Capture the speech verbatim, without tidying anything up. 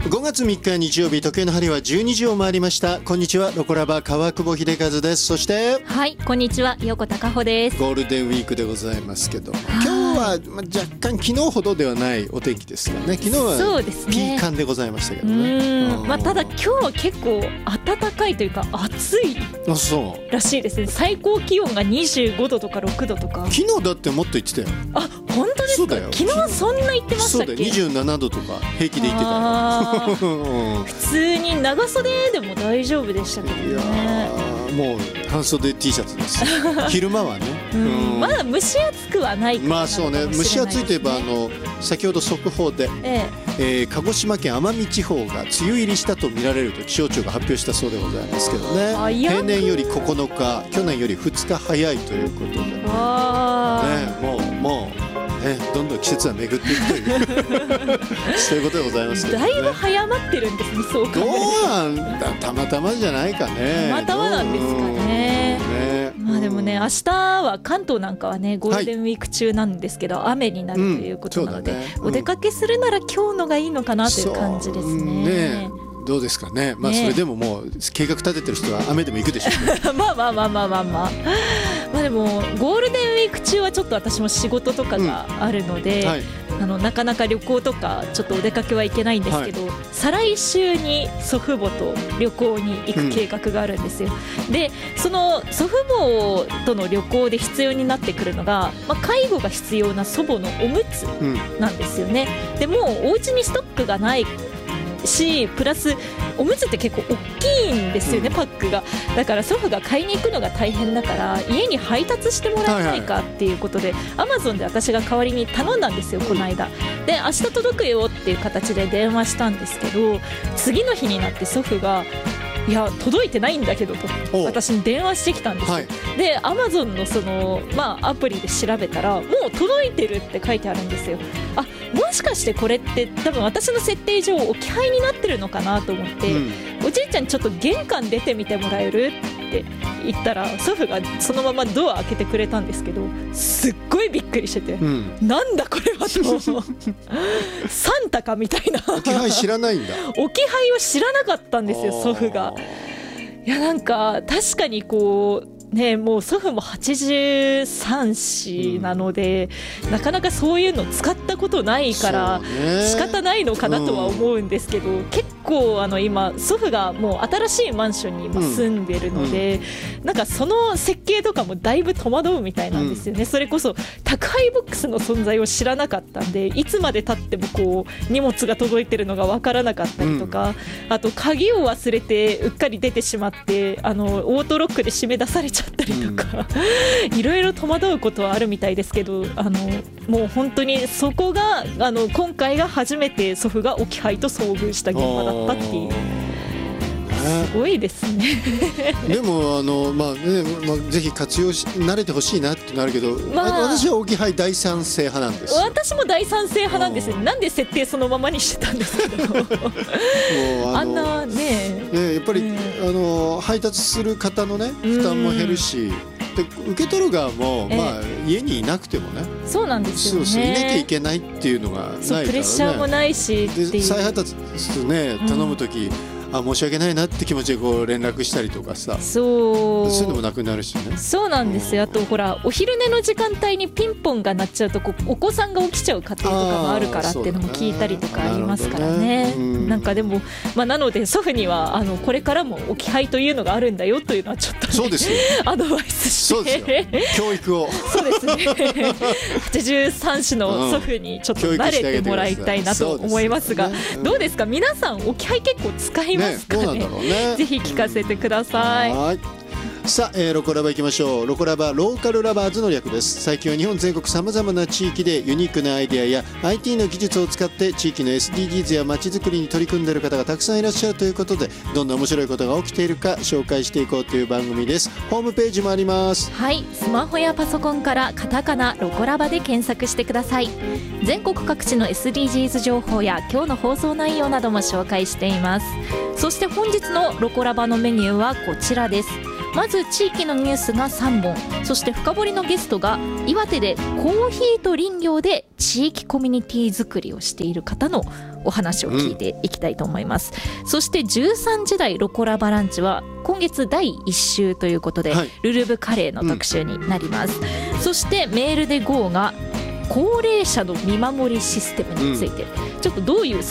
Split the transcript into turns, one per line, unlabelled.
ごがつみっか日曜日、時計の針はじゅうにじを回りました。こんにちは、ロコラバ川久保秀和です。そして
はい、こんにちは、横田佳穂です。
ゴールデンウィークでございますけど、今日はま若干昨日ほどではないお天気ですがね。昨日はピーカンでございましたけどね。
うん、まあ、ただ今日は結構暖かいというか暑いらしいですね。最高気温がにじゅうごどとかろくどとか。
昨日だってもっと言ってたよ。
あ、本当ですか。昨日はそんな言ってましたっけ。そうだよ、にじゅうななどとか平気で言ってたよ。 普通に長袖でも大丈夫でしたけどね。いや
もう半袖 T シャツです昼間はね、
うん、まだ蒸し暑くはないかな。
まあそうね、蒸し暑いといえばあの先ほど速報で、えええー、鹿児島県奄美地方が梅雨入りしたと見られると気象庁が発表したそうでございますけどね。平年よりここのか、去年よりふつか早いということで、あ、ね、もうもうね、どんどん季節は巡っていくというそういうことでございますけどね。
だいぶ早まってるんですね。そうか、
どうなんだ、たまたまじゃないかね。
たまたまなんですかね。ね、まあでもね、明日は関東なんかはねゴールデンウィーク中なんですけど、はい、雨になるということなので、うんね、うん、お出かけするなら今日のがいいのかなという感じですね。
どうですかね。まあそれでももう計画立ててる人は雨でも行くでしょう、ね、
まあまあまあまあまあまあまあでもゴールデンウィーク中はちょっと私も仕事とかがあるので、うん、はい、あのなかなか旅行とかちょっとお出かけはいけないんですけど、はい、再来週に祖父母と旅行に行く計画があるんですよ、うん、でその祖父母との旅行で必要になってくるのが、まあ、介護が必要な祖母のおむつなんですよね、うん、でもうお家にストックがないし、プラスおむつって結構大きいんですよね、うん、パックが。だから祖父が買いに行くのが大変だから家に配達してもらえないかっていうことで、アマゾンで私が代わりに頼んだんですよ、この間。で、明日届くよっていう形で電話したんですけど、次の日になって祖父がいや届いてないんだけどと私に電話してきたんですよ、はい、でアマゾンのその、まあ、アプリで調べたらもう届いてるって書いてあるんですよ。あ、もしかしてこれって多分私の設定上置き配になってるのかなと思って、うん、おじいちゃんちょっと玄関出てみてもらえるって言ったら祖父がそのままドア開けてくれたんですけど、すっごいびっくりしてて、うん、なんだこれはとサンタかみたいな。
置き配知らないんだ。
置き配を知らなかったんですよ、祖父が。いや、なんか確かにこうね、もう祖父もはちじゅうさんしなので、うん、なかなかそういうの使ったことないから仕方ないのかなとは思うんですけど、うん、結構あの今祖父がもう新しいマンションに今住んでるので、うん、なんかその設計とかもだいぶ戸惑うみたいなんですよね、うん、それこそ宅配ボックスの存在を知らなかったんで、いつまで経ってもこう荷物が届いてるのが分からなかったりとか、うん、あと鍵を忘れてうっかり出てしまってあのオートロックで締め出されちゃったりとか、うん、いろいろ戸惑うことはあるみたいですけど、あのもう本当にそこがあの今回が初めて祖父が置き配と遭遇した現場だったっていう。すごいですね
でもあの、まあね、まあ、ぜひ活用し慣れてほしいなってなるけど、まあ、私は置き配大賛成派なんです。
私も大賛成派なんです。なんで設定そのままにしてたんですけどもう あ, あんなね
ねやっぱり、うん、あの配達する方のね負担も減るし、で受け取る側も、まあ、家にいなくてもね、
そうなんですよね、
そうそういなきゃいけないっていうのがないからね。
プレッシャーもないしっていう。
で再配達ね頼むとき、うん、あ申し訳ないなって気持ちでこう連絡したりとかさ、そうそういうのもなくなるしね。
そうなんですよ。あとほらお昼寝の時間帯にピンポンが鳴っちゃうとこうお子さんが起きちゃう家庭とかもあるからっていうのも聞いたりとかありますからね。なんかでも、まあ、なので祖父にはあのこれからも置き配というのがあるんだよというのはちょっと、ね、
そうですよ
アドバイスして
そうですよ教育を
そうですねはちじゅうさんしの祖父にちょっと慣れてもらいたいなと思いますが、うん、どうですか皆さん置き配結構使いますか ね, ね, ねぜひ聞かせてください、うん、はい。
さあ、えー、ロコラバいきましょう。ロコラバローカルラバーズの略です。最近は日本全国さまざまな地域でユニークなアイデアや アイティー の技術を使って地域の エスディージーズ やまちづくりに取り組んでいる方がたくさんいらっしゃるということで、どんな面白いことが起きているか紹介していこうという番組です。ホームページもあります。
はい、スマホやパソコンからカタカナロコラバで検索してください。全国各地の エスディージーズ 情報や今日の放送内容なども紹介しています。そして本日のロコラバのメニューはこちらです。 まず地域のニュースがさんぼん、そして深掘りのゲストが岩手でコーヒーと林業で地域コミュニティ作りをしている方のお話を聞いていきたいと思います、うん、そしてじゅうさんじ台ロコラバランチは今月だいいっ週ということで、はい、ルルブカレーの特集になります、うん、そしてメールで ゴー が高齢者の見守りシステムについて、うん、ちょっとどういう